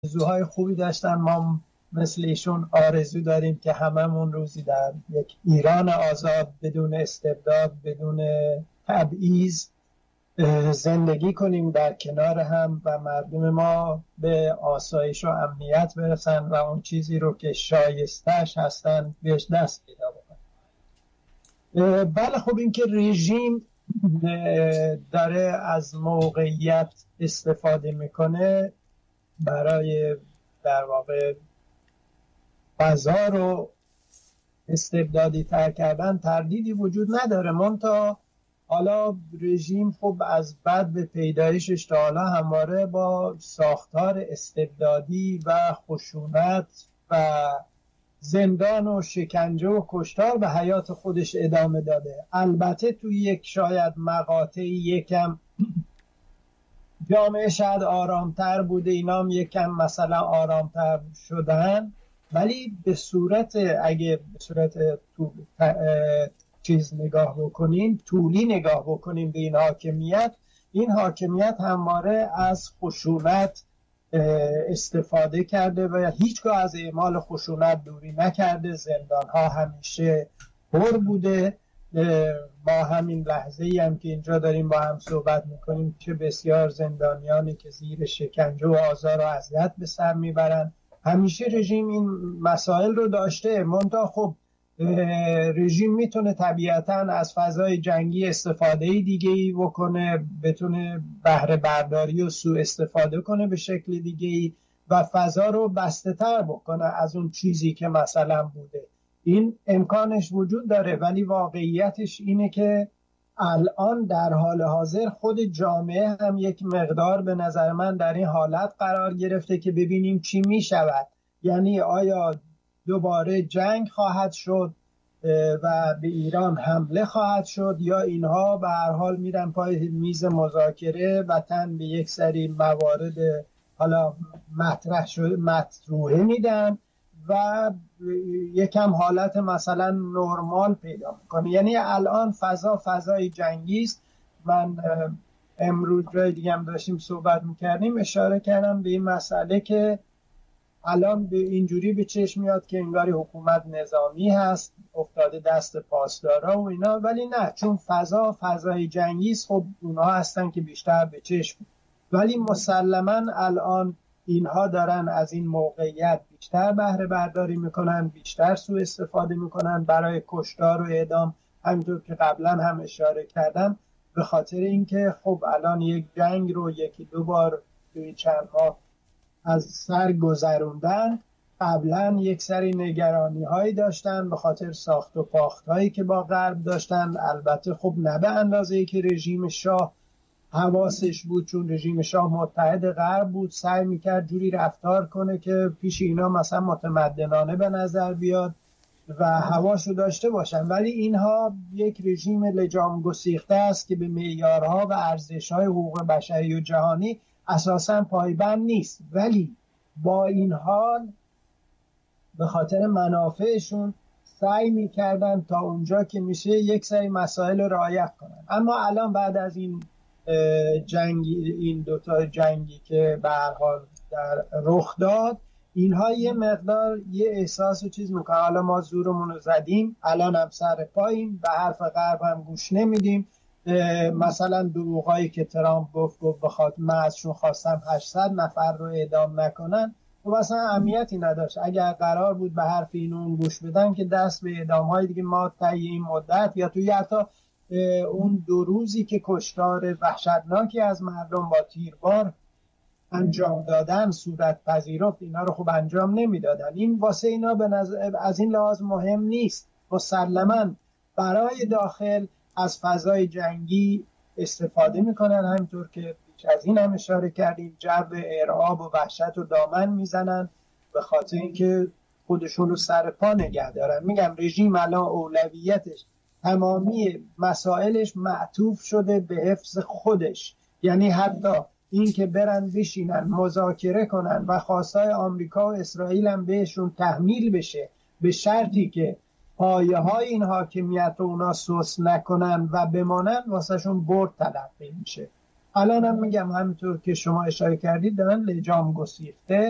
آرزوهای خوبی داشتن. ما مثل ایشون آرزو داریم که هممون روزی در یک ایران آزاد بدون استبداد، بدون تبعیض زندگی کنیم در کنار هم و مردم ما به آسایش و امنیت برسن و اون چیزی رو که شایستش هستن بهش دست پیدا بکنن. بله، خب این که رژیم داره از موقعیت استفاده میکنه برای در واقع فضا رو استبدادی تر کردن، تردیدی وجود نداره. منتها حالا رژیم خب از بعد به پیدایشش تا حالا همواره با ساختار استبدادی و خشونت و زندان و شکنجه و کشتار به حیات خودش ادامه داده. البته توی یک شاید مقاطعی یکم جامعه شاید آرامتر بوده، اینام یکم مثلا آرامتر شدن، ولی به صورت اگه به صورت طولی نگاه بکنیم به این حاکمیت همواره از خشونت استفاده کرده و هیچگاه از اعمال خشونت دوری نکرده. زندان ها همیشه پر بوده. با همین لحظه ای هم که اینجا داریم با هم صحبت میکنیم چه بسیار زندانیانی که زیر شکنجه و آزار و اذیت به سر میبرن. همیشه رژیم این مسائل رو داشته. منتها خب رژیم میتونه طبیعتاً از فضای جنگی استفاده دیگه‌ای بکنه، بتونه بهره برداری و سوء استفاده کنه به شکل دیگه‌ای و فضا رو بسته تر بکنه از اون چیزی که مثلا بوده. این امکانش وجود داره، ولی واقعیتش اینه که الان در حال حاضر خود جامعه هم یک مقدار به نظر من در این حالت قرار گرفته که ببینیم چی میشود. یعنی آیا دوباره جنگ خواهد شد و به ایران حمله خواهد شد، یا اینها به هر حال میرن پای میز مذاکره و تن به یک سری موارد حالا مطروحه میدن و یکم حالت مثلا نرمال پیدا میکنه. یعنی الان فضای جنگی است. من امروز جای دیگه هم داشتیم صحبت میکردیم، اشاره کردم به این مسئله که الان به اینجوری به چشم میاد که انگاری حکومت نظامی هست افتاده دست پاسدارا و اینا، ولی نه، چون فضای جنگی است. خب اونها هستن که بیشتر به چشم، ولی مسلما الان اینها دارن از این موقعیت بیشتر بهره برداری میکنن، بیشتر سوء استفاده میکنن برای کشتار و اعدام، همینطور که قبلا هم اشاره کردم، به خاطر اینکه خب الان یک جنگ رو یکی دو بار توی چند ماه از سر گذروندن. قبلا یک سری نگرانی هایی داشتن به خاطر ساخت و پاخت هایی که با غرب داشتن. البته خب نه به اندازه‌ای که رژیم شاه حواسش بود، چون رژیم شاه متحد غرب بود، سعی میکرد جوری رفتار کنه که پیش اینا مثلا متمدنانه به نظر بیاد و حواسو داشته باشن. ولی اینها یک رژیم لجام گسیخته است که به معیارها و ارزش‌های حقوق بشری و جهانی اساساً پایبند نیست، ولی با این حال به خاطر منافعشون سعی میکردن تا اونجا که میشه یک سری مسائل رو رعایت کنن. اما الان بعد از این دوتا جنگی که به هر حال در رخ داد، اینها یه مقدار یه احساس و چیز میکنن. حالا ما زورمون رو زدیم، الان هم سر پاییم، به حرف غرب هم گوش نمیدیم. مثلا دروغایی که ترامپ گفت بخواد من ازشون خواستم 800 نفر رو اعدام نکنن، و مثلا اهمیتی نداشت. اگر قرار بود به حرف اینون گوش بدن که دست به اعدام های دیگه ما طی این مدت یا توی حتی اون 2 روزی که کشتار وحشتناکی از مردم با تیربار انجام دادن صورت پذیرفت، اینا رو خوب انجام نمیدادن. این واسه اینا از این لحاظ مهم نیست. مسلماً برای داخل از فضای جنگی استفاده میکنن، همینطور که بیش از این هم اشاره کردیم، جو ارعاب و وحشت و دامن میزنن به خاطر اینکه خودشون رو سر پا نگه دارن. میگم رژیم الان اولویتش، تمامی مسائلش معطوف شده به حفظ خودش. یعنی حتی این که برن بشینن مذاکره کنن و خواستای آمریکا و اسرائیل هم بهشون تحمیل بشه، به شرطی که پایه های این حاکمیت رو اونا سوس نکنن و بمانن، واسه شون برد تلقی میشه. الان هم میگم همینطور که شما اشاره کردید دارن لجام گسیخته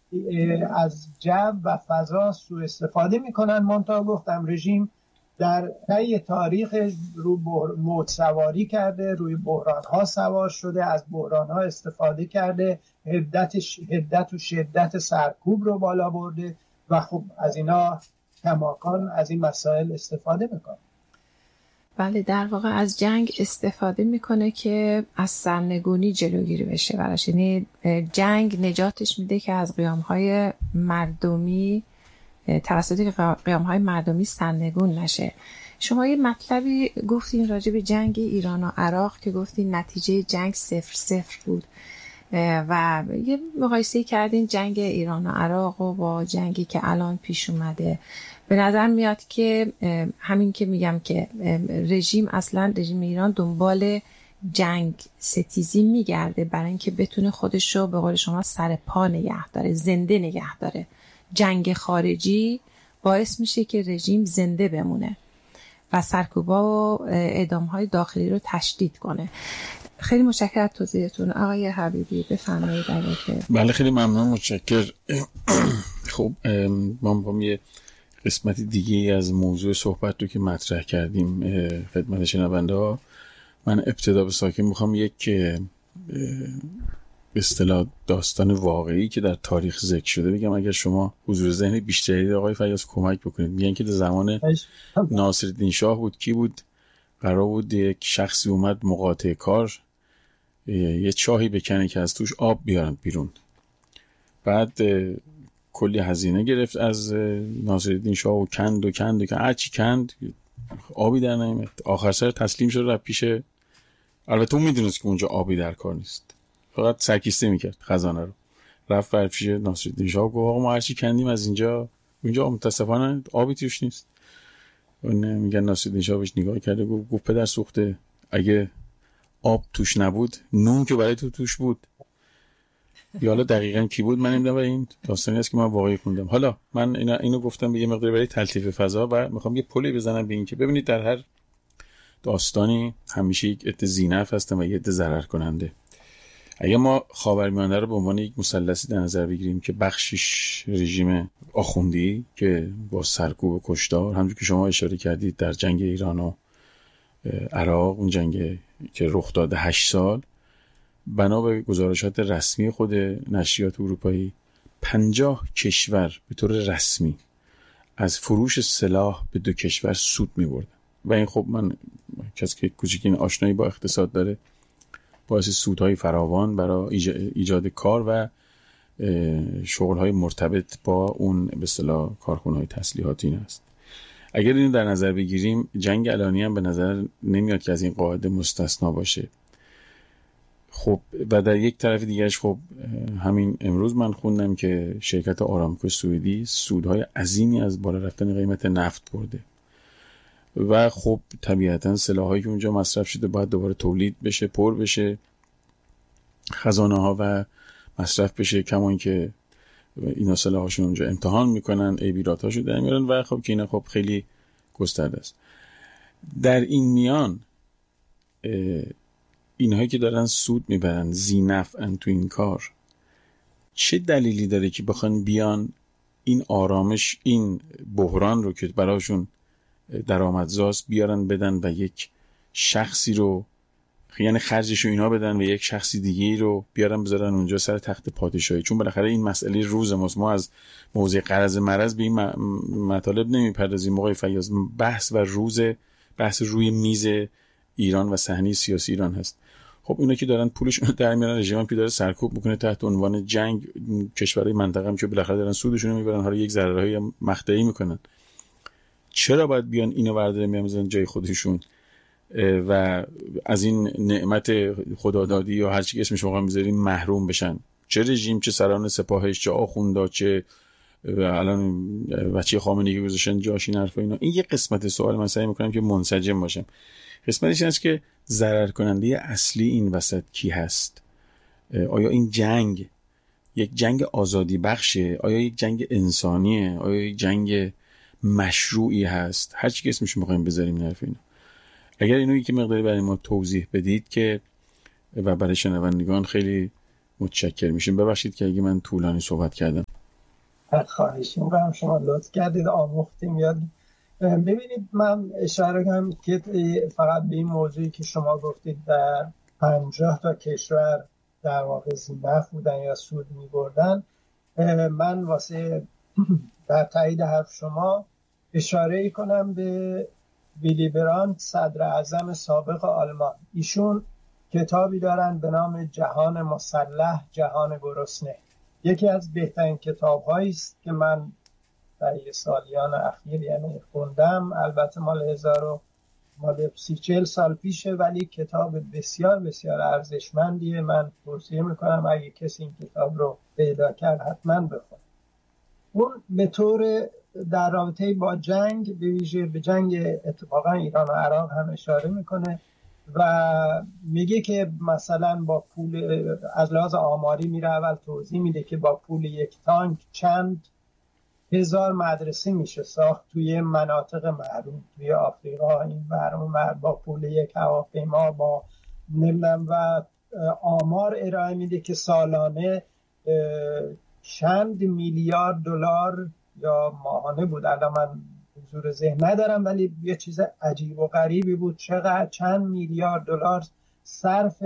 از جو و فضا سوء استفاده میکنن. منتها گفتم رژیم در طی تاریخ رو موج سواری کرده، روی بحران ها سوار شده، از بحران ها استفاده کرده، حدت و شدت سرکوب رو بالا برده و خب از اینا کماکان از این مسائل استفاده میکنه. بله، در واقع از جنگ استفاده میکنه که از سرنگونی جلوگیری بشه براش. یعنی جنگ نجاتش میده که از قیامهای مردمی توسط قیامهای مردمی سرنگون نشه. شما یه مطلبی گفتین راجع به جنگ ایران و عراق که گفتین نتیجه جنگ 0-0 بود و یه مقایسه کردین جنگ ایران و عراق و با جنگی که الان پیش اومده. به نظر میاد که همین که میگم که رژیم ایران دنبال جنگ ستیزی میگرده برای اینکه بتونه خودشو به قول شما سر پا نگه داره، زنده نگه داره. جنگ خارجی باعث میشه که رژیم زنده بمونه و سرکوبا و اعدام‌های داخلی رو تشدید کنه. خیلی متشکرم از توضیحتون آقای حبیبی، بفرمایید. بله خیلی ممنون، متشکرم. خب ما یه قسمت دیگه از موضوع صحبت رو که مطرح کردیم خدمت شنونده ها، من ابتدا به ساکن میخوام یک به اصطلاح داستان واقعی که در تاریخ ذکر شده بگم. اگر شما حضور ذهنی بیشتری دارید آقای فیاض کمک بکنید. میگن که در زمان ناصرالدین شاه بود، کی بود؟ قرار بود یک شخصی اومد مقاطع کار یه چاهی بکنه که از توش آب بیارن بیرون. بعد کلی هزینه گرفت از ناصرالدین شاه و کند هرچی کند آبی در نیامد. آخر سر تسلیم شد رفت پیش، البته اون میدونست که اونجا آبی در کار نیست، فقط سرکیسته میکرد خزانه رو. رفت پیش ناصرالدین شاه گفت آقا ما هرچی کندیم از اونجا متاسفانه آبی توش نیست. اون میگن ناصرالدین شاه بهش نگاه کرده گفت پدر سوخته، اگه آب توش نبود نون که برای تو توش بود. یا حالا دقیقاً کی بود من نمیدونم، ولی این داستانی است که من واقعی خوندم. حالا من اینو گفتم به یه مقدار برای تلطیف فضا و میخوام یه پلی بزنم به این که ببینید در هر داستانی همیشه یک عده ذینفع هستن و یک عده ضرر کننده. اگه ما خاورمیانه رو به عنوان یک مثلثی در نظر بگیریم که بخشش رژیم آخوندی که با سرکوب و کشتار، همونجوری که شما اشاره کردید در جنگ ایران و عراق، اون جنگ که رخ داده 8 سال، بنا به گزارشات رسمی خود نشریات اروپایی 50 کشور به طور رسمی از فروش سلاح به 2 کشور سود می‌بردن و این خب من کسی که کوچکین آشنایی با اقتصاد داره باعث سودهای فراوان برای ایجاد کار و شغل‌های مرتبط با اون به اصطلاح کارخونه‌های تسلیحاتی است. اگر اینو در نظر بگیریم جنگ الانی هم به نظر نمیاد که از این قاعده مستثنا باشه. خب و در یک طرف دیگرش خب همین امروز من خوندم که شرکت آرامکو سعودی سودهای عظیمی از بالا رفتن قیمت نفت برده و خب طبیعتا سلاحایی که اونجا مصرف شده باید دوباره تولید بشه، پر بشه خزانه ها و مصرف بشه، کما اینکه اینا سلاحاشون اونجا امتحان میکنن، ایبیراتاشو در میارن و خب که اینا خب خیلی گسترده است. در این میان اینهایی که دارن سود میبرن ذینفعن تو این کار، چه دلیلی داره که بخوان بیان این آرامش، این بحران رو که براشون درآمدزاست بیارن بدن و یک شخصی رو، یعنی خرجش رو اینا بدن و یک شخصی دیگه رو بیارن بذارن اونجا سر تخت پادشاهی؟ چون بالاخره این مسئله روز ماست. ما از موضوع قرض مرض به این مطالب نمیپردازیم. موقع فیاض بحث روی میز ایران و صحنه سیاسی ایران هست. خب اینا که دارن پولشون در میارن، رژیم هم که داره سرکوب میکنه تحت عنوان جنگ، کشورهای منطقه هم که بالاخره دارن سودشون رو میبرن، حالا یک ضررهای مقطعی میکنن، چرا باید بیان اینو بردارن میذارن جای خودشون و از این نعمت خدادادی یا هر چی اسمش واقعا میذاریم محروم بشن؟ چه رژیم، چه سران سپاهش، چه آخوندا، چه الان بچه خامنه‌ای گذاشتن جاش این حرفا اینا. این یه قسمت سوال من سعی میکنم که منسجم باشم. قسمتش اینه که ضرر کننده اصلی این وسط کی هست؟ آیا این جنگ یک جنگ آزادی بخشه؟ آیا یک جنگ انسانیه؟ آیا یک جنگ مشروعی هست؟ هر چی که اسمش میخوایم بذاریم این حرف اینا. اگر اینو یک مقداری برای ما توضیح بدید که و برای شنوندگان خیلی متشکر میشیم. ببخشید که اگه من طولانی صحبت کردم. خواهش می‌کنم، شما لطف کردید آموختیم یاد. ببینید من اشاره کنم که فقط به این موضوعی که شما گفتید در 50 تا کشور در واقع زینف بودن یا سود می‌بردن، من واسه در تایید حرف شما اشاره کنم به ویلی برانت، صدر اعظم سابق آلمان. ایشون کتابی دارن به نام جهان مسلح، جهان گرسنه. یکی از بهترین کتاب‌هایی است که من در سالیان اخیر یعنی خوندم. البته مال 30-40 سال پیشه، ولی کتاب بسیار بسیار ارزشمندیه. من توصیه میکنم اگه کسی این کتاب رو پیدا کرد حتما بخونه. اون به طور در رابطه با جنگ، به ویژه به جنگ اتفاقا ایران و عراق هم اشاره میکنه و میگه که مثلا با پول، از لحاظ آماری میره اول توضیح میده که با پول یک تانک چند هزار مدرسه میشه ساخت توی مناطق محروم توی آفریقا این محروم، با پول یک هواپیما، با نمیدونم، و آمار ارائه میده که سالانه چند میلیارد دلار یا ماهانه بود، الان من حضور ذهن ندارم، ولی یه چیز عجیب و غریبی بود چند میلیارد دلار صرف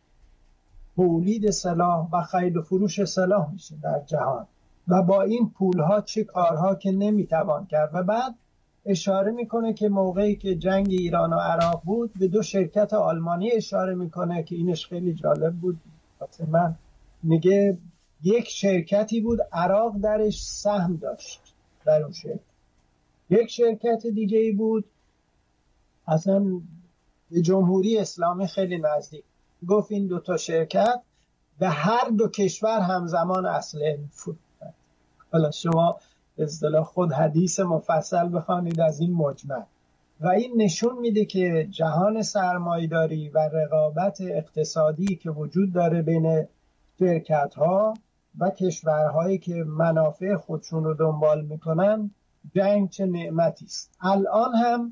تولید سلاح و خرید و فروش سلاح میشه در جهان و با این پولها چه کارها که نمیتوان کرد. و بعد اشاره میکنه که موقعی که جنگ ایران و عراق بود به 2 شرکت آلمانی اشاره میکنه که اینش خیلی جالب بود. من میگه یک شرکتی بود عراق درش سهم داشت در اون شرکت، یک شرکت دیگه ای بود اصلا به جمهوری اسلامی خیلی نزدیک. گفت این 2 شرکت به هر 2 کشور همزمان اسلحه می‌فروختن. حالا شما اصطلاح خود حدیث مفصل بخوانید از این مجمل، و این نشون میده که جهان سرمایه‌داری و رقابت اقتصادی که وجود داره بین شرکت‌ها و کشورهایی که منافع خودشون رو دنبال میکنن، جنگ چه نعمتی است. الان هم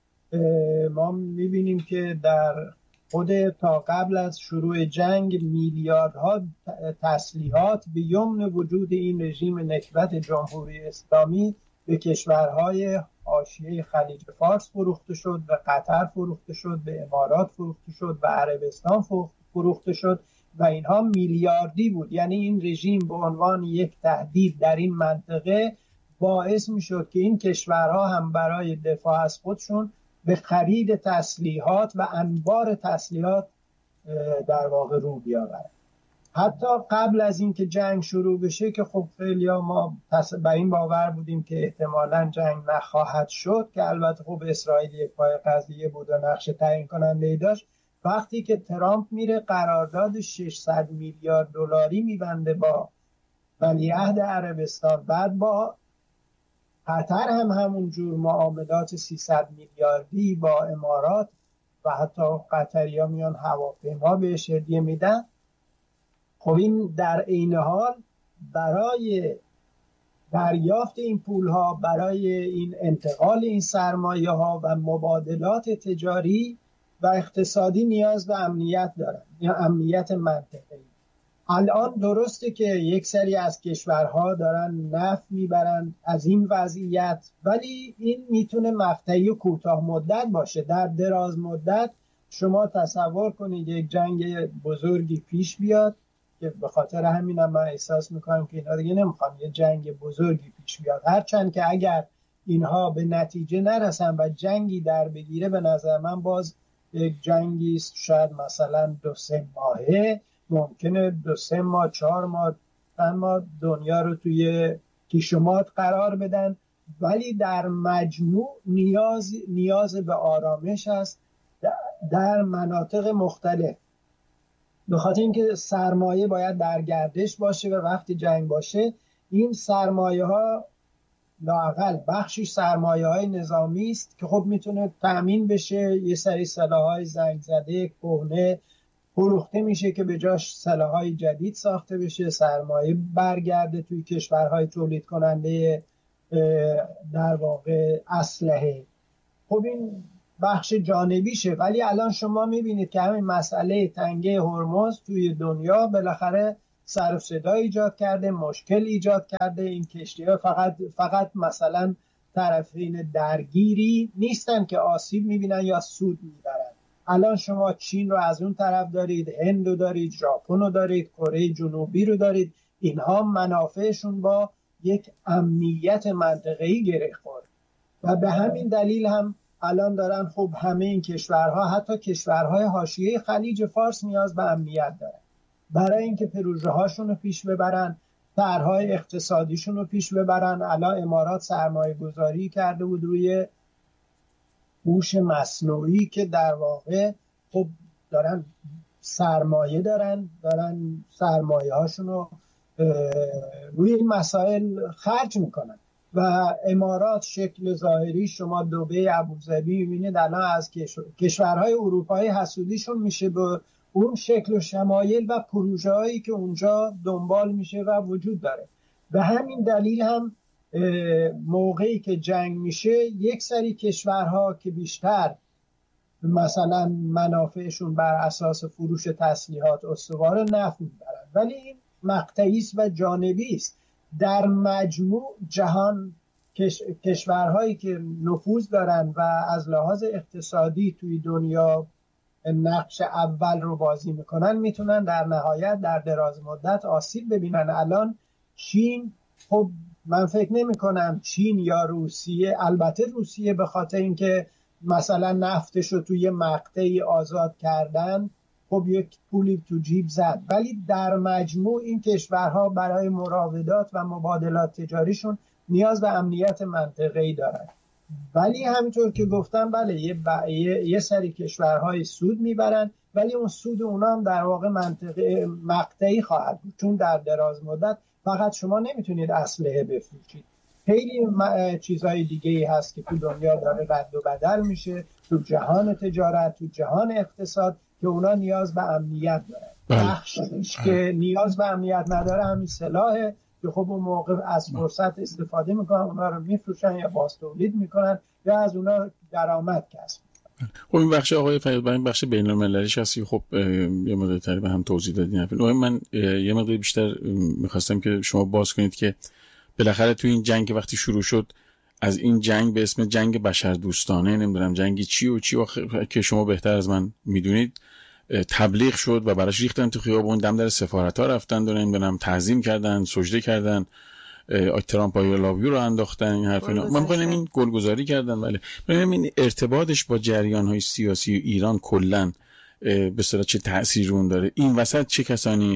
ما میبینیم که در خود تا قبل از شروع جنگ میلیاردها تسلیحات به یمن وجود این رژیم نکبت جمهوری اسلامی به کشورهای حاشیه خلیج فارس فروخته شد، به قطر فروخته شد، به امارات فروخته شد، به عربستان فروخته شد و اینها میلیاردی بود. یعنی این رژیم به عنوان یک تهدید در این منطقه باعث میشد که این کشورها هم برای دفاع از خودشون به خرید تسلیحات و انبار تسلیحات در واقع رو بیاورد. حتی قبل از اینکه جنگ شروع بشه که خب خیلی‌ها ما بر این باور بودیم که احتمالاً جنگ نخواهد شد، که البته خب اسرائیل یک پای قضیه بود و نقش تعیین کننده‌ای داشت. وقتی که ترامپ میره قرارداد 600 میلیارد دلاری میبنده با ولیعهد عربستان، بعد با قطر هم همون جور معاملات 300 میلیاردی با امارات و حتی قطری‌ها میان هواپیما بهش هدیه میدن. خب این در عین حال برای دریافت این پولها، برای این انتقال این سرمایه ها و مبادلات تجاری و اقتصادی نیاز به امنیت دارن، یا امنیت منطقه‌ای. الان درسته که یک سری از کشورها دارن نفت میبرن از این وضعیت، ولی این میتونه مقطعی و کوتاه مدت باشه. در دراز مدت شما تصور کنید یک جنگ بزرگی پیش بیاد، که به خاطر همینم من احساس میکنم که اینا دیگه نمیخوان یه جنگ بزرگی پیش بیاد، هرچند که اگر اینها به نتیجه نرسن و جنگی در بگیره، به نظر من باز یک جنگی است شاید مثلا 2-3 ماهه، ممکنه 2-3 ماه 4 ماه چند ماه دنیا رو توی کیشومات قرار بدن، ولی در مجموع نیاز به آرامش است در مناطق مختلف. به خاطر اینکه سرمایه باید در گردش باشه و وقتی جنگ باشه این سرمایه ها لااقل بخشی سرمایه های نظامی است که خب میتونه تأمین بشه، یه سری سلاح‌های زنگ زده کهنه فروخته میشه که به جاش سلاح‌های جدید ساخته بشه، سرمایه برگرده توی کشورهای تولید کننده در واقع اسلحه. خب این بخش جانبیشه، ولی الان شما میبینید که همین مسئله تنگه هرمز توی دنیا بالاخره سر و صدا ایجاد کرده، مشکل ایجاد کرده. این کشتی‌ها فقط مثلا طرفین درگیری نیستن که آسیب میبینن یا سود میبرن. الان شما چین رو از اون طرف دارید، هند رو دارید، ژاپن رو دارید، کره جنوبی رو دارید. اینها منافعشون با یک امنیت منطقه‌ای گره خورد و به همین دلیل هم الان دارن خب همه این کشورها، حتی کشورهای حاشیه خلیج فارس، نیاز به امنیت دارن برای اینکه پروژه هاشون رو پیش ببرن، طرح‌های اقتصادیشون رو پیش ببرن. الان امارات سرمایه گذاری کرده بود روی هوش مصنوعی که در واقع خب دارن سرمایه هاشون رو روی این مسائل خرج میکنن و امارات شکل ظاهری شما دبی، ابوظبی میبینید الان از کشورهای اروپایی حسودیشون میشه به اون شکل و شمایل و پروژه هایی که اونجا دنبال میشه و وجود داره. به همین دلیل هم موقعی که جنگ میشه یک سری کشورها که بیشتر مثلا منافعشون بر اساس فروش تسلیحات استوار نفت میبرن، ولی این مقطعی است و جانبی است. در مجموع جهان کشورهایی که نفوذ دارن و از لحاظ اقتصادی توی دنیا نقش اول رو بازی میکنن میتونن در نهایت در دراز مدت آسیب ببینن. الان چین، خب من فکر نمی کنم چین یا روسیه، البته روسیه به خاطر اینکه مثلا نفتش رو توی مقطعی آزاد کردن خب یک پولی تو جیب زد، ولی در مجموع این کشورها برای مراودات و مبادلات تجاریشون نیاز به امنیت منطقه‌ای دارن. ولی همینطور که گفتم بله یه سری کشورهای سود میبرن، ولی اون سود اونا هم در واقع مقطعی خواهد بود، چون در دراز مدت فقط شما نمیتونید اسلحه بفروشید. خیلی چیزهای دیگه ای هست که تو دنیا داره رد و بدل میشه، تو جهان تجارت، تو جهان اقتصاد، که اونا نیاز به امنیت دارن. بخشش که نیاز به امنیت نداره همین سلاحه که خب اون موقع از فرصت استفاده میکنن، اونا رو میفروشن یا باز تولید میکنن یا از اونا درآمد کسب میکنن. خب این بخش آقای فیاض، این بخش بین المللیش هستی، خب یه مقدار تقریبا هم توضیح دادین. من یه مقدار بیشتر میخواستم که شما باز کنید که بالاخره تو این جنگ وقتی شروع شد، از این جنگ به اسم جنگ بشردوستانه، نمیدونم جنگی چی و که شما بهتر از من میدونید، تبلیغ شد و براش ریختن تو خیابون، دم در سفارت‌ها رفتن، نمیدونم تعظیم کردن، سجده کردن، ترامپ آی لاو یو رو انداختن، این حرفا. من می‌گم این گلگذاری کردن. ولی این ارتباطش با جریان‌های سیاسی ایران کلاً به صورت چه تأثیری اون داره؟ این وسط چه کسانی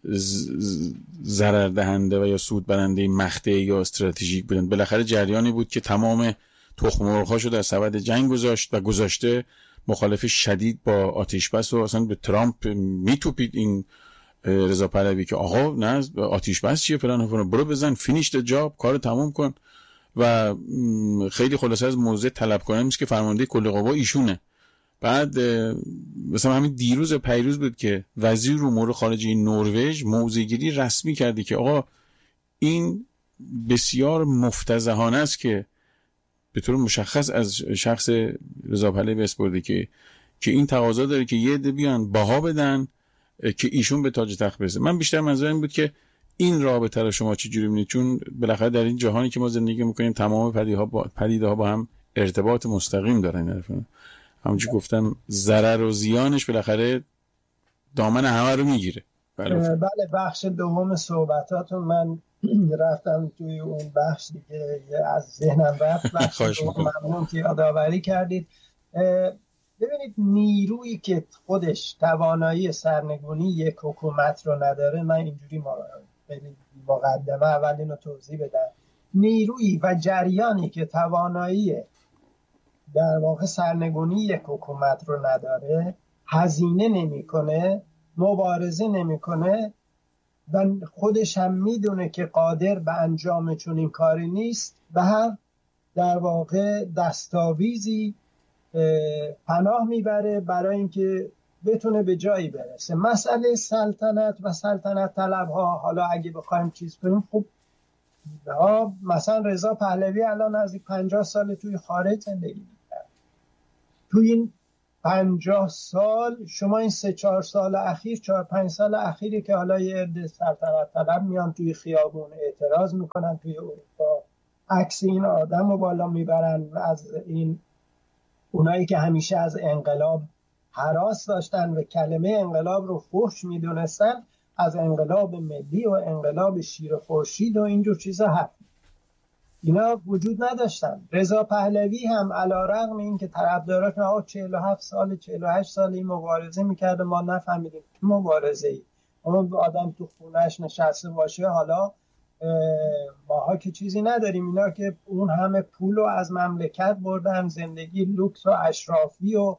ضرر دهنده و یا سود برنده مقطعی یا استراتژیک بودن؟ بالاخره جریانی بود که تمام تخم مرغ‌هاشو در سبد جنگ گذاشت و گذاشته، مخالف شدید با آتش بس و اصلا به ترامپ میتوپید این رضا پهلوی که آقا نه آتش بس چیه فلان، برو بزن، فینیش د جاب، کارو تموم کن. و خیلی خلاصه از موضع طلب کنه میشه که فرمانده کل قوا ایشونه. بعد مثلا همین دیروز پیروز بود که وزیر امور خارجه نروژ موضع‌گیری رسمی کردی که آقا این بسیار مفتضحانه است که به طور مشخص از شخص رضا پهلوی بسپرده که این تقاضا داره که یه عده بیان بها بدن که ایشون به تاج تخت برسه. من بیشتر منظورم این بود که این رابطه رو شما چجوری می‌بینید؟ چون بالاخره در این جهانی که ما زندگی می‌کنیم تمام پدیده‌ها با هم ارتباط مستقیم دارن. همونجوری گفتم ضرر و زیانش بالاخره دامن همه رو میگیره. بله، بخش دوم صحبتاتون من رفتم توی اون بخش دیگه از ذهنم رفت. بخش ممنون که یادآوری کردید. ببینید نیرویی که خودش توانایی سرنگونی یک حکومت رو نداره، من اینجوری مقدمه اول اینو توضیح بدم، نیرویی و جریانی که توانایی در واقع سرنگونی یک حکومت رو نداره، هزینه نمیکنه، مبارزه نمیکنه و خودش هم میدونه که قادر به انجام چنین کاری نیست، به هر در واقع دستاویزی پناه میبره برای اینکه بتونه به جایی برسه. مسئله سلطنت و سلطنت طلب ها، حالا اگه بخوایم چیز کنیم، خب مثلا رضا پهلوی الان از 50 سال توی خارج زندگی می‌کنه، توی این 50 سال شما این 3-4 سال اخیر 4-5 سال اخیری که حالا یه عده سلطنت طلب میان توی خیابون اعتراض میکنن توی اروپا، عکس این آدم رو بالا میبرن، از این اونایی که همیشه از انقلاب هراس داشتن و کلمه انقلاب رو فحش میدونستن، از انقلاب ملی و انقلاب شیر خورشید و اینجور چیزا هست. اینا وجود نداشتن. رضا پهلوی هم علیرغم این که طرفداراش 47 سال 48 سال این مبارزه میکرده، ما نفهمیدیم که مبارزه ای، اون آدم تو خونهش نشسته باشه، حالا ماها که چیزی نداریم. اینا که اون همه پول رو از مملکت بردن، زندگی لوکس و اشرافی و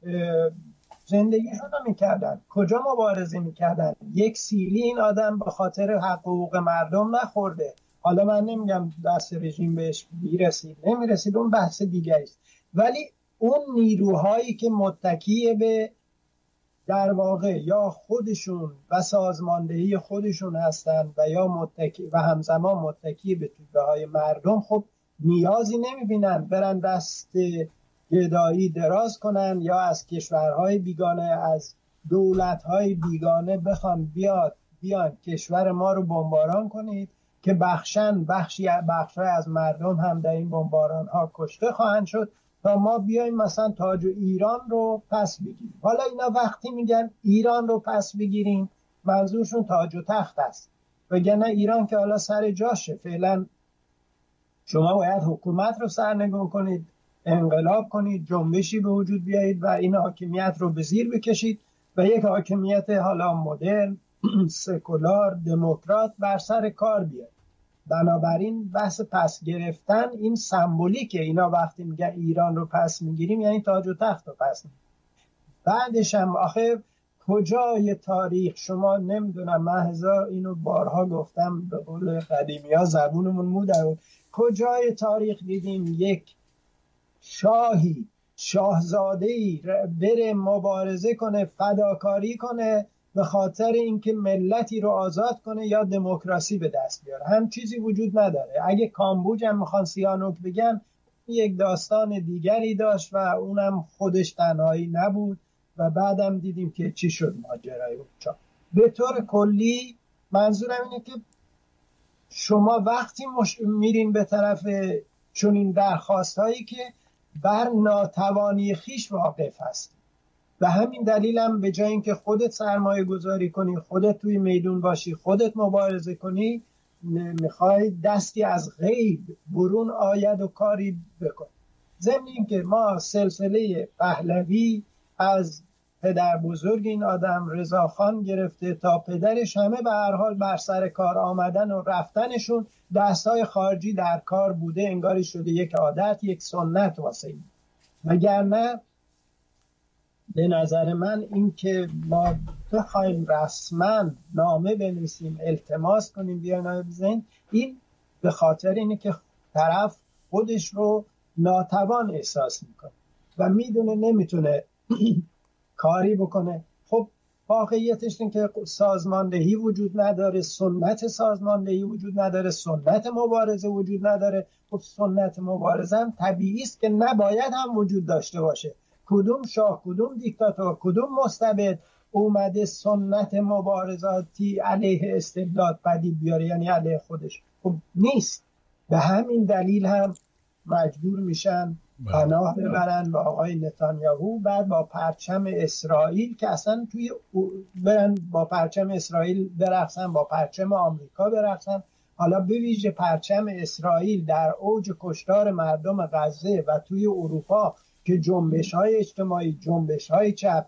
زندگیشون رو میکردن، کجا مبارزه میکردن؟ یک سیلی این آدم به خاطر حقوق مردم نخورده. حالا من نمیگم دست رژیم بهش میرسید نمیرسید، اون بحث دیگری است، ولی اون نیروهایی که متکی به در واقع یا خودشون و سازماندهی خودشون هستن و یا متکی و همزمان متکی به توده های مردم، خب نیازی نمیبینن برن دست گدایی دراز کنن یا از کشورهای بیگانه، از دولتهای بیگانه بخوان بیان کشور ما رو بمباران کنید که بخشی از مردم هم در این بمباران ها کشته خواهند شد تا ما بیایم مثلا تاج ایران رو پس بگیریم. حالا اینا وقتی میگن ایران رو پس بگیریم منظورشون تاج و تخت است، وگرنه ایران که حالا سر جاشه. فعلا شما باید حکومت رو سرنگون کنید، انقلاب کنید، جنبشی به وجود بیایید و این حاکمیت رو به زیر بکشید و یک حاکمیت حالا مدرن سکولار دموکرات بر سر کار بیاد. بنابراین بحث پس گرفتن این سمبولیکه. اینا وقتی میگن ایران رو پس میگیریم یعنی تاج و تخت رو پس میگیریم. بعدش هم آخه کجای تاریخ شما نمیدونم، من هزار اینو بارها گفتم به قول قدیمی ها زبونمون مو، کجای تاریخ دیدیم یک شاهی شاهزاده‌ای بره مبارزه کنه، فداکاری کنه به خاطر اینکه ملتی رو آزاد کنه یا دموکراسی به دست بیاره؟ هم چیزی وجود نداره. اگه کامبوج هم میخوان سیانوک بگن، یک داستان دیگری داشت و اونم خودش تنهایی نبود و بعدم دیدیم که چی شد ماجرای اونجا. به طور کلی منظورم اینه که شما وقتی میرین به طرف چنین درخواست هایی که بر ناتوانی خیش واقف هست، و همین دلیل هم به جای اینکه خودت سرمایه گذاری کنی، خودت توی میدون باشی، خودت مبارزه کنی، میخوای دستی از غیب برون آید و کاری بکن. ضمن اینکه ما سلسله پهلوی از پدر بزرگ این آدم رضاخان گرفته تا پدرش همه به هر حال بر سر کار آمدن و رفتنشون دستای خارجی در کار بوده، انگاری شده یک عادت، یک سنت واسه این. وگرنه به نظر من این که ما بخوایم رسما نامه بنویسیم التماس کنیم بیان بزنیم، این به خاطر اینه که طرف خودش رو ناتوان احساس میکنه و میدونه نمیتونه کاری بکنه. خب واقعیتش این که سازماندهی وجود نداره، سنت سازماندهی وجود نداره، سنت مبارزه وجود نداره. خب سنت مبارزه هم طبیعی است که نباید هم وجود داشته باشه. کدوم شاه، کدوم دیکتاتور، کدوم مستبد اومده سنت مبارزاتی علیه استبداد پدید بیاره، یعنی علیه خودش؟ خب نیست. به همین دلیل هم مجبور میشن پناه ببرن با آقای نتانیاهو، بعد با پرچم اسرائیل که اصلا توی برن با پرچم اسرائیل برقصن، با پرچم آمریکا برقصن. حالا به ویژه پرچم اسرائیل در اوج کشتار مردم غزه و توی اروپا که جنبش‌های اجتماعی، جنبش‌های چپ،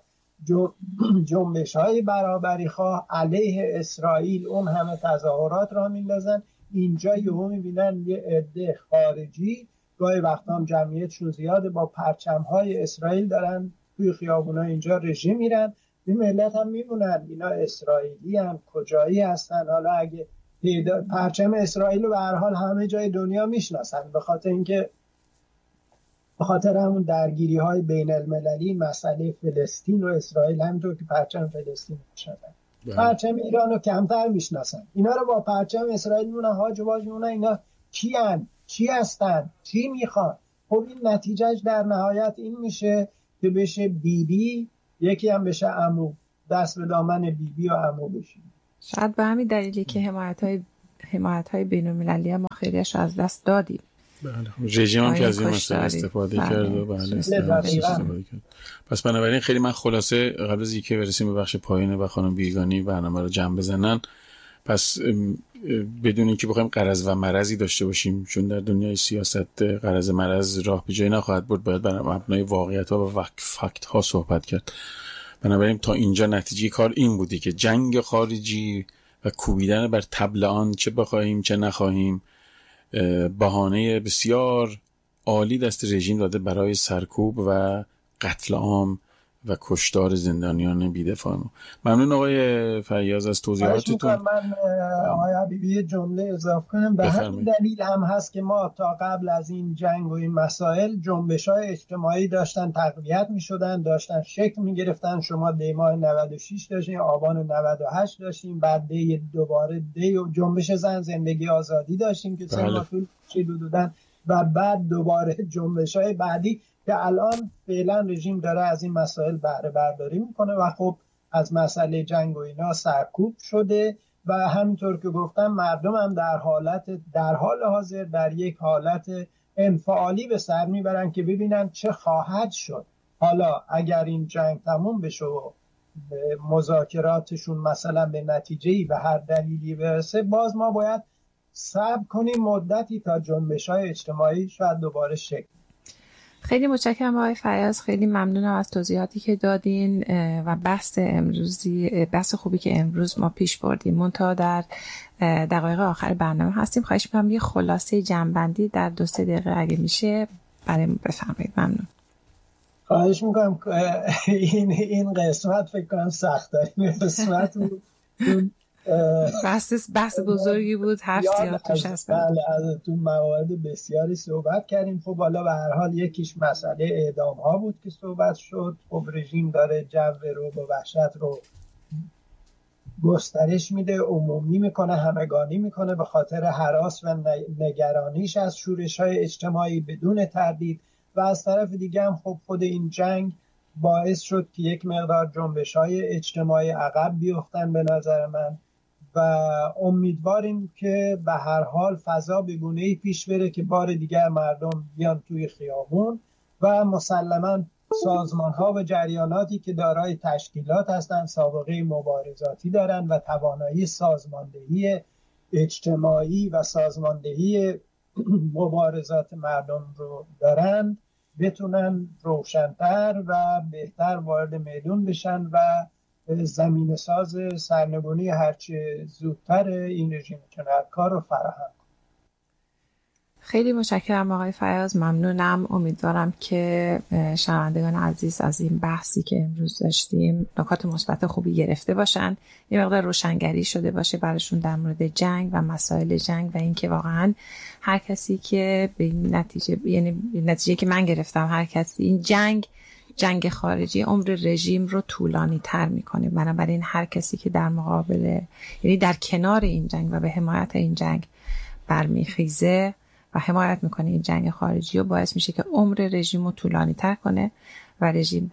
جنبش‌های برابری خواه علیه اسرائیل اون همه تظاهرات را میندازن، اینجا یهو میبینن یه عده خارجی گاهی وقتا هم جمعیتشون زیاده با پرچم‌های اسرائیل دارن توی خیابون‌ها اینجا رژه میرن. این ملت هم میمونن اینا اسرائیلی هم کجایی هستن. حالا اگه پرچم اسرائیل رو به هر حال همه جای دنیا میشناسن، به خاطر اینکه به خاطر همون درگیری های بین المللی مسئله فلسطین و اسرائیل، همینطور که پرچم فلسطین میشناسن، پرچم ایران رو کمتر میشناسن. اینا رو با پرچم اسرائیل میمونن هاج و واج میمونن. اینا کیان؟ چی هستن؟ چی میخوان؟ خب این نتیجهش در نهایت این میشه که بشه بیبی، یکی هم بشه عمو، دست به دامن بیبی و عمو بشیم. شاید به همین دلیلی که حمایت‌های بین‌المللی ما خیلیش از دست دادیم. بله، رژیم هم که از این مسئله استفاده کرد و بله استفاده کرد. پس بنابراین خیلی من خلاصه قبل از اینکه برسیم به بخش پایین و خانم بیگانی برنامه رو جمع بزنن، پس بدون اینکه بخوایم غرض و مرضی داشته باشیم، چون در دنیای سیاست غرض مرض راه به جایی نخواهد برد، باید بر مبنای واقعیت‌ها و فکت‌ها صحبت کرد. بنابراین تا اینجا نتیجه کار این بودی که جنگ خارجی و کوبیدن بر طبل آن، چه بخواهیم چه نخواهیم، بهانه بسیار عالی دست رژیم داده برای سرکوب و قتل عام و کشتار زندانیان بی‌دفاع ما. ممنون آقای فیاض از توضیحاتتون. من آقای حبیبی جمله اضافه کنم. به همین دلیل هم هست که ما تا قبل از این جنگ و این مسائل جنبش‌های اجتماعی داشتن تقویت می‌شدن، داشتن شکل می‌گرفتن. شما دی ماه 96 داشتین، آبان 98 داشتیم، بعد دی دوباره دی و جنبش زن زندگی آزادی داشتیم که سه ماه طول کشیدن و بعد دوباره جنبش‌های بعدی که الان فعلا رژیم داره از این مسائل بهره برداری میکنه و خب از مسئله جنگ و اینا سرکوب شده و همینطور که گفتم مردم هم در حال حاضر در یک حالت انفعالی به سر میبرن که ببینن چه خواهد شد. حالا اگر این جنگ تموم بشه و مذاکراتشون مثلا به نتیجه‌ای به هر دلیلی برسه، باز ما باید صبر کنیم مدتی تا جنبش‌های اجتماعی شاید دوباره شکل. خیلی متشکرم آقای فیاض، خیلی ممنونم از توضیحاتی که دادین و بحث خوبی که امروز ما پیش بردیم. منتها در دقایق آخر برنامه هستیم، خواهش می‌کنم یه خلاصه جمع‌بندی در 2-3 دقیقه اگه میشه برای ما بفرمایید. ممنون. خواهش می‌کنم. این قسمت فکر کنم سخت‌ترین قسمت بود. بحث بزرگی بود، حرف زیاد توش هست. بله، از تو موارد بسیاری صحبت کردیم. خب حالا به هر حال یکیش مسئله اعدام ها بود که صحبت شد. خب رژیم داره جو رو با وحشت رو گسترش میده، عمومی میکنه، همگانی میکنه به خاطر هراس و نگرانیش از شورش های اجتماعی بدون تردید. و از طرف دیگه هم خب خود این جنگ باعث شد که یک مقدار جنبش های اجتماعی عقب بیفتن به نظر من و امیدواریم که به هر حال فضا به گونه‌ای پیش بره که بار دیگر مردم بیان توی خیابون و مسلماً سازمان‌ها و جریاناتی که دارای تشکیلات هستند، سابقه مبارزاتی دارن و توانایی سازماندهی اجتماعی و سازماندهی مبارزات مردم رو دارن، بتونن روشن‌تر و بهتر وارد میدون بشن و زمین ساز سرنگونی هرچه زودتر این رژیم جنایتکار رو فراهم. خیلی متشکرم آقای فیاض، ممنونم. امیدوارم که شنوندگان عزیز از این بحثی که امروز داشتیم نکات مثبت خوبی گرفته باشن، یه مقدار روشنگری شده باشه براشون در مورد جنگ و مسائل جنگ و اینکه واقعا هر کسی که به این نتیجه، یعنی نتیجه که من گرفتم، هر کسی این جنگ خارجی عمر رژیم رو طولانی تر میکنه. بنابراین هر کسی که در مقابل، یعنی در کنار این جنگ و به حمایت این جنگ برمیخیزه و حمایت میکنه این جنگ خارجی و باعث میشه که عمر رژیم رو طولانی تر کنه و رژیم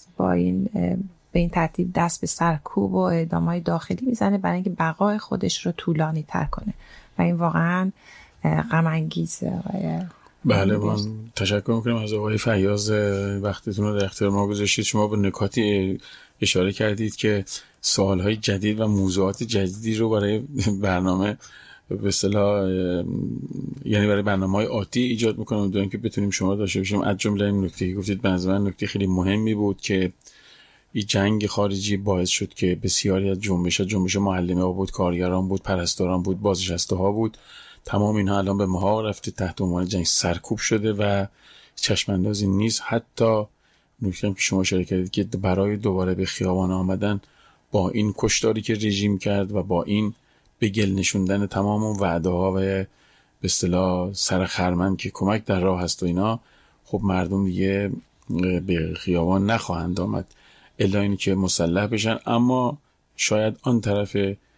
به این ترتیب دست به سرکوب و اعدام‌های داخلی میزنه برای اینکه بقای خودش رو طولانی تر کنه و این واقعا غم انگیزه. بله، من تشکر میکنم از آقای فیاض، وقتتون رو در اختیار ما گذاشتید. شما به نکاتی اشاره کردید که سوالهای جدید و موضوعات جدیدی رو برای برنامه به اصطلاح یعنی برای برنامه‌های آتی ایجاد میکنم. امیدوارم که بتونیم شما داشته باشیم. از جمله این نکته که گفتید به نظر من نکته خیلی مهمی بود که این جنگ خارجی باعث شد که بسیاری از جنبش معلمه ها بود، کارگران بود، پرستاران بود، بازنشسته ها بود، تمام اینها الان به مهار رفته، تحت عنوان جنگ سرکوب شده و چشم اندازی نیست. حتی نکته که شما اشاره کردید که برای دوباره به خیابان آمدن با این کشتاری که رژیم کرد و با این به گل نشوندن تمام اون وعده ها و به اصطلاح سر خرمن که کمک در راه هست و اینا، خب مردم دیگه به خیابان نخواهند آمد الا اینی که مسلح بشن. اما شاید آن طرف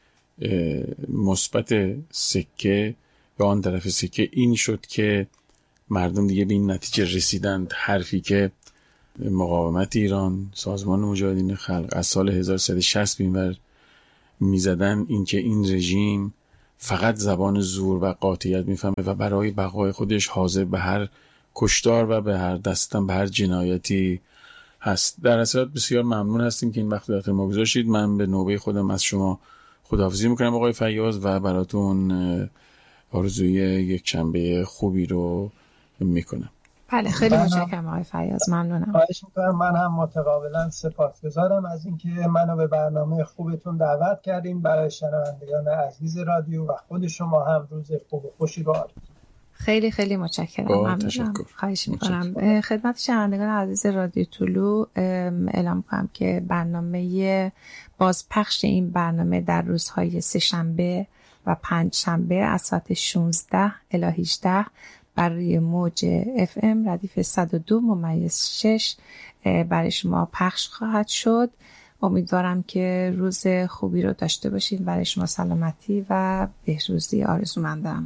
مثبت سکه یا آن طرف سکه این شد که مردم دیگه به این نتیجه رسیدند، حرفی که مقاومت ایران، سازمان مجاهدین خلق از سال 1360 بینور میزدن اینکه این رژیم فقط زبان زور و قاطعیت میفهمه و برای بقای خودش حاضر به هر کشتار و به هر دستن به هر جنایتی هست. در اصل بسیار ممنون هستیم که این وقت در ما گذاشتید. من به نوبه خودم از شما خداحافظی میکنم آقای فیاض و براتون آرزوی یک شنبه خوبی رو میکنم. بله خیلی متشکرم آقای فیاض، ممنونم. خواهش میکنم. من هم متقابلا سپاسگزارم از اینکه منو به برنامه خوبتون دعوت کردین. برای شنوندگان عزیز رادیو و خود شما هم روز خوب و خوشی رو آرزو. خیلی خیلی متشکرم، ممنونم. خواهش میکنم. خدمت شنوندگان عزیز رادیو طلوع اعلام کنم که برنامه بازپخش این برنامه در روزهای سه‌شنبه و پنجشنبه از ساعت 16 الی 18 بر روی موج FM ردیف 102.6 برای شما پخش خواهد شد. امیدوارم که روز خوبی رو داشته باشید. برای شما سلامتی و بهروزی آرزومندم.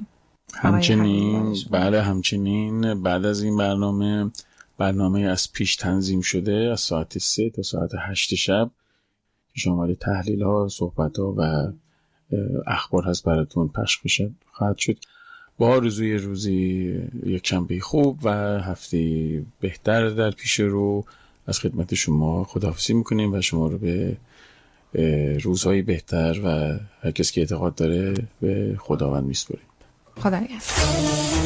همچنین بعد از این برنامه از پیش تنظیم شده از ساعت 3 تا ساعت 8 شب که شامل تحلیل ها، صحبت ها و اخبار هست براتون پخش خواهد شد. با آرزوی روزی یک شنبه خوب و هفته بهتر در پیش رو از خدمت شما خداحافظی میکنیم و شما رو به روزهای بهتر و هر کس که اعتقاد داره به خداوند میسپاریم. خدا نگهدار.